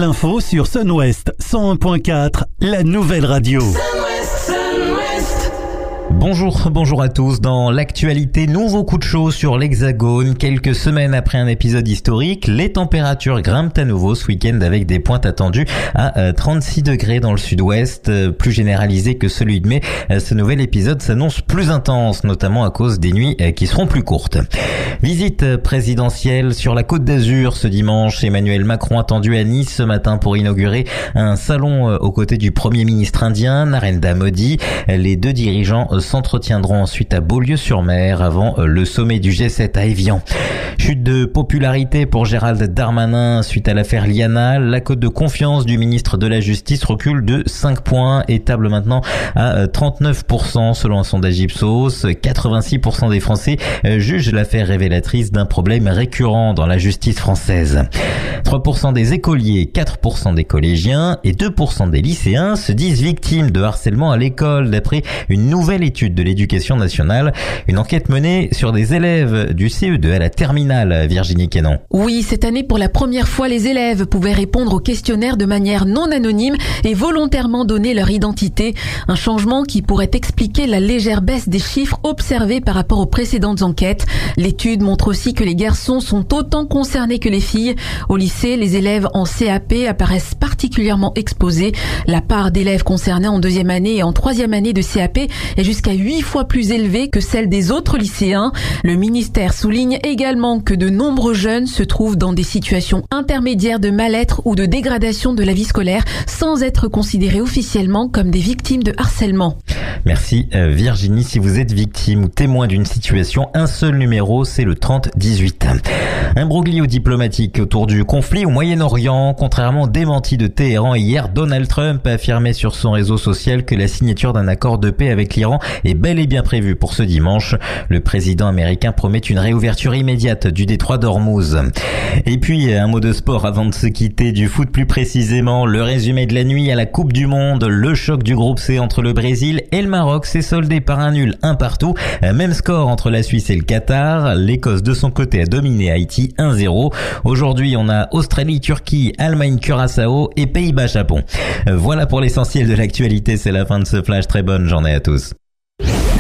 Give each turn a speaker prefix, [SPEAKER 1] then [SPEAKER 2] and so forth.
[SPEAKER 1] l'info sur Sun-Ouest 101.4, la nouvelle radio.
[SPEAKER 2] Bonjour à tous. Dans l'actualité, nouveau coup de chaud sur l'Hexagone. Quelques semaines après un épisode historique, les températures grimpent à nouveau ce week-end avec des pointes attendues à 36 degrés dans le sud-ouest, plus généralisé que celui de mai. Ce nouvel épisode s'annonce plus intense, notamment à cause des nuits qui seront plus courtes. Visite présidentielle sur la Côte d'Azur ce dimanche. Emmanuel Macron attendu à Nice ce matin pour inaugurer un salon aux côtés du Premier ministre indien, Narendra Modi. Les deux dirigeants s'entretiendront ensuite à Beaulieu-sur-Mer avant le sommet du G7 à Évian. Chute de popularité pour Gérald Darmanin suite à l'affaire Liana. La cote de confiance du ministre de la Justice recule de 5 points et table maintenant à 39% selon un sondage Ipsos. 86% des Français jugent l'affaire révélatrice d'un problème récurrent dans la justice française. 3% des écoliers, 4% des collégiens et 2% des lycéens se disent victimes de harcèlement à l'école d'après une nouvelle étude de l'éducation nationale. Une enquête menée sur des élèves du CE2 à la terminale, Virginie Quénon.
[SPEAKER 3] Oui, cette année, pour la première fois, les élèves pouvaient répondre au questionnaire de manière non anonyme et volontairement donner leur identité. Un changement qui pourrait expliquer la légère baisse des chiffres observés par rapport aux précédentes enquêtes. L'étude montre aussi que les garçons sont autant concernés que les filles. Au lycée, les élèves en CAP apparaissent particulièrement exposés. La part d'élèves concernés en deuxième année et en troisième année de CAP est jusqu'à 8 fois plus élevée que celle des autres lycéens. Le ministère souligne également que de nombreux jeunes se trouvent dans des situations intermédiaires de mal-être ou de dégradation de la vie scolaire sans être considérés officiellement comme des victimes de harcèlement.
[SPEAKER 2] Merci Virginie. Si vous êtes victime ou témoin d'une situation, un seul numéro, c'est le 3018. Imbroglio diplomatique autour du conflit au Moyen-Orient. Contrairement au démenti de Téhéran hier, Donald Trump a affirmé sur son réseau social que la signature d'un accord de paix avec l'Iran est bel et bien prévue pour ce dimanche. Le président américain promet une réouverture immédiate du détroit d'Ormuz. Et puis, un mot de sport avant de se quitter, du foot plus précisément. Le résumé de la nuit à la Coupe du Monde. Le choc du groupe C entre le Brésil et le Maroc s'est soldé par un nul 1-1. Même score entre la Suisse et le Qatar. L'Écosse de son côté a dominé Haïti 1-0. Aujourd'hui, on a Australie-Turquie, Allemagne-Curaçao et Pays-Bas-Japon. Voilà pour l'essentiel de l'actualité. C'est la fin de ce flash. Très bonne journée à tous.